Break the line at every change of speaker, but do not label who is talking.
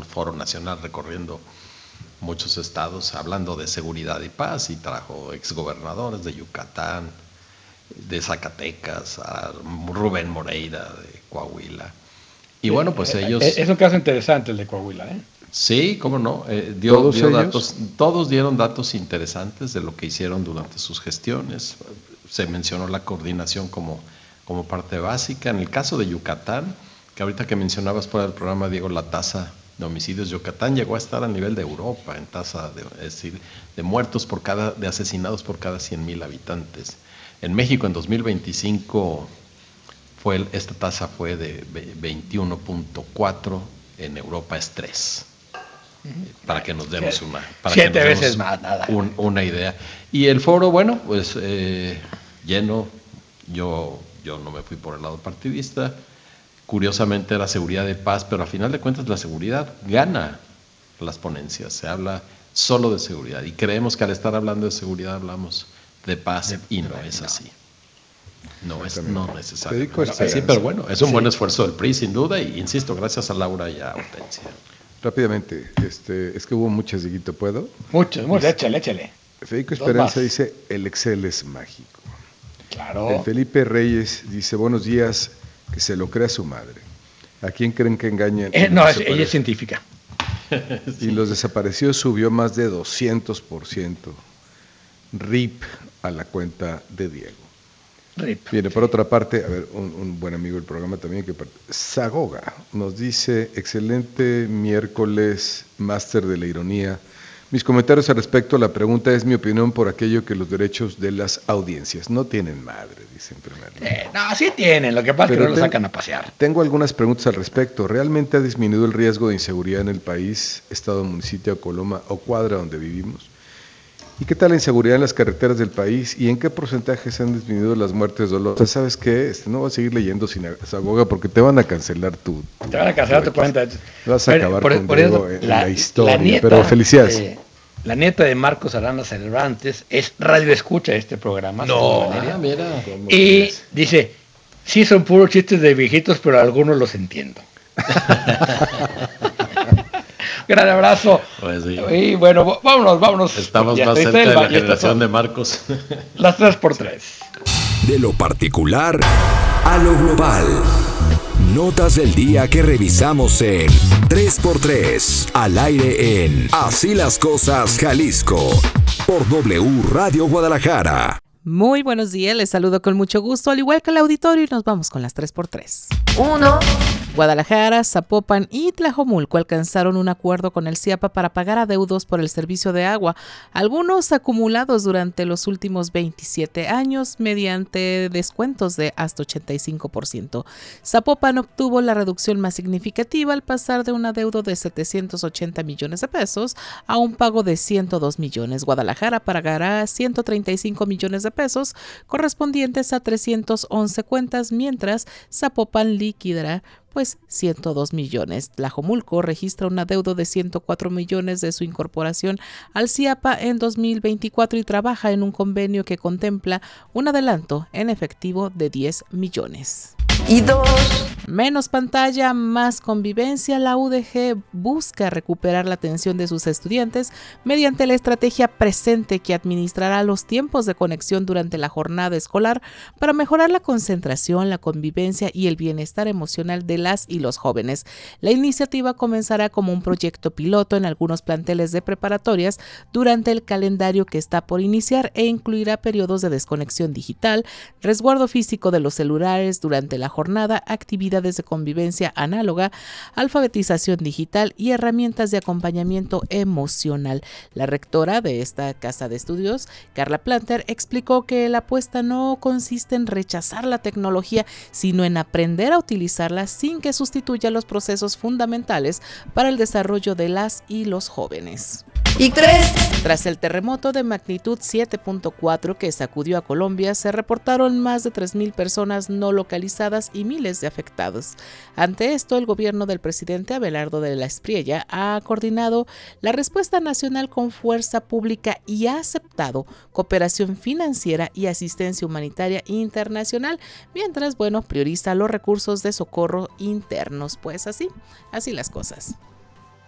foro nacional recorriendo muchos estados hablando de seguridad y paz, y trajo exgobernadores de Yucatán, de Zacatecas, a Rubén Moreira de Coahuila. Y bueno, pues ellos...
Es un caso interesante el de Coahuila, ¿eh?
Sí, cómo no, dio datos, todos dieron datos interesantes de lo que hicieron durante sus gestiones. Se mencionó la coordinación como parte básica. En el caso de Yucatán, que ahorita que mencionabas fuera del programa, Diego, la tasa de homicidios, Yucatán llegó a estar a nivel de Europa en tasa es decir, de muertos de asesinados por cada 100,000 habitantes. En México en 2025 esta tasa fue de 21.4, en Europa es 3. Para que nos demos una idea. Y el foro, bueno, pues lleno. Yo no me fui por el lado partidista. Curiosamente era seguridad de paz, pero a final de cuentas la seguridad gana las ponencias. Se habla solo de seguridad y creemos que al estar hablando de seguridad hablamos de paz, y no es así. No es necesariamente así, pero bueno, es un buen esfuerzo del PRI sin duda, y insisto, gracias a Laura y a Hortensia.
Rápidamente, es que hubo muchas, Dieguito, ¿puedo?
Muchos, échale.
Federico Esperanza dice, el Excel es mágico.
Claro.
El Felipe Reyes dice, buenos días, que se lo crea su madre. ¿A quién creen que engañan?
No, ella es científica.
Y los desaparecidos subió más de 200%. RIP a la cuenta de Diego.
RIP.
Viene por otra parte, a ver, un buen amigo del programa también, Sagoga, nos dice, excelente miércoles, máster de la ironía. Mis comentarios al respecto, la pregunta es mi opinión por aquello que los derechos de las audiencias no tienen madre, dice en primer lugar.
No, sí tienen, lo que pasa es que no lo sacan a pasear.
Tengo algunas preguntas al respecto. ¿Realmente ha disminuido el riesgo de inseguridad en el país, estado, municipio, coloma o cuadra donde vivimos? ¿Y qué tal la inseguridad en las carreteras del país? ¿Y en qué porcentaje se han disminuido las muertes dolorosas? ¿Sabes qué? No voy a seguir leyendo sin Sagoga porque te van a cancelar tu...
Te van a cancelar tu cuenta.
Vas a acabar con Diego en la historia, pero felicidades.
La nieta de Marcos Arana Cervantes es radioescucha de este programa.
No, mira.
Y dice, sí son puros chistes de viejitos, pero algunos los entiendo. Gran abrazo.
Pues sí.
Y bueno, vámonos.
Estamos más cerca de la generación de Marcos.
Las 3x3.
De lo particular a lo global. Notas del día que revisamos en 3x3, al aire en Así las Cosas Jalisco, por W Radio Guadalajara.
Muy buenos días, les saludo con mucho gusto, al igual que el auditorio, y nos vamos con las 3x3. 1. Guadalajara, Zapopan y Tlajomulco alcanzaron un acuerdo con el CIAPA para pagar adeudos por el servicio de agua, algunos acumulados durante los últimos 27 años mediante descuentos de hasta 85%. Zapopan obtuvo la reducción más significativa al pasar de un adeudo de 780 millones de pesos a un pago de 102 millones. Guadalajara pagará 135 millones de pesos correspondientes a 311 cuentas, mientras Zapopan liquidará 102 millones. Tlajomulco registra un adeudo de 104 millones de su incorporación al CIAPA en 2024 y trabaja en un convenio que contempla un adelanto en efectivo de 10 millones. Y 2. Menos pantalla, más convivencia. La UDG busca recuperar la atención de sus estudiantes mediante la estrategia presente que administrará los tiempos de conexión durante la jornada escolar para mejorar la concentración, la convivencia y el bienestar emocional de las y los jóvenes. La iniciativa comenzará como un proyecto piloto en algunos planteles de preparatorias durante el calendario que está por iniciar e incluirá periodos de desconexión digital, resguardo físico de los celulares durante la jornada, actividades de convivencia análoga, alfabetización digital y herramientas de acompañamiento emocional. La rectora de esta casa de estudios, Carla Planter, explicó que la apuesta no consiste en rechazar la tecnología, sino en aprender a utilizarla sin que sustituya los procesos fundamentales para el desarrollo de las y los jóvenes. Y 3. Tras el terremoto de magnitud 7.4 que sacudió a Colombia, se reportaron más de 3,000 personas no localizadas y miles de afectados. Ante esto, el gobierno del presidente Abelardo de la Espriella ha coordinado la respuesta nacional con fuerza pública y ha aceptado cooperación financiera y asistencia humanitaria internacional, mientras, prioriza los recursos de socorro internos. Pues así las cosas.